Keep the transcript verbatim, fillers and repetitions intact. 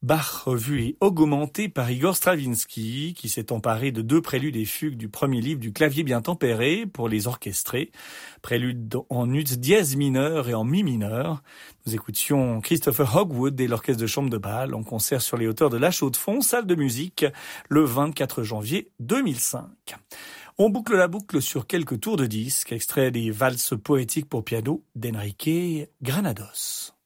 Bach revu et augmenté par Igor Stravinsky, qui s'est emparé de deux préludes et fugues du premier livre du clavier bien tempéré pour les orchestrer. Prélude en ut dièse mineur et en mi mineur. Nous écoutions Christopher Hogwood et l'orchestre de chambre de Bâle en concert sur les hauteurs de La Chaux-de-Fonds, salle de musique, le vingt-quatre janvier deux mille cinq. On boucle la boucle sur quelques tours de disques, extraits des valses poétiques pour piano d'Enrique Granados.